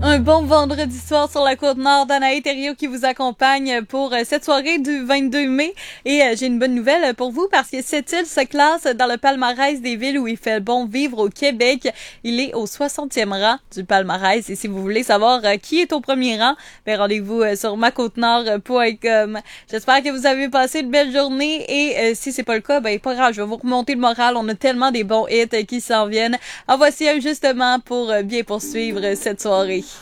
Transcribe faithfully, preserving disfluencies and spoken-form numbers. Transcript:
Un bon vendredi soir sur la Côte-Nord. Danae Thériault qui vous accompagne pour cette soirée du vingt-deux mai. Et euh, j'ai une bonne nouvelle pour vous parce que cette île se classe dans le palmarès des villes où il fait bon vivre au Québec. Il est au soixantième rang du palmarès. Et si vous voulez savoir euh, qui est au premier rang, ben rendez-vous euh, sur ma côte nord point com. J'espère que vous avez passé une belle journée et euh, si c'est pas le cas, ben pas grave, je vais vous remonter le moral. On a tellement des bons hits euh, qui s'en viennent. En voici un justement pour euh, bien poursuivre cette soirée.